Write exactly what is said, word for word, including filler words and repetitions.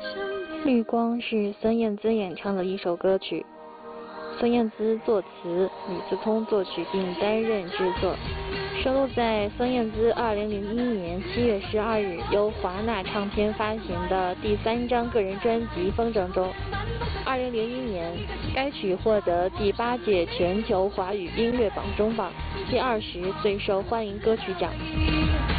绿光是孙燕姿演唱的一首歌曲，孙燕姿作词，李思聪作曲并担任制作，收录在孙燕姿二零零一年七月十二日由华纳唱片发行的第三张个人专辑《风筝》中。二零零一年，该曲获得第八届全球华语音乐榜中榜第二十最受欢迎歌曲奖。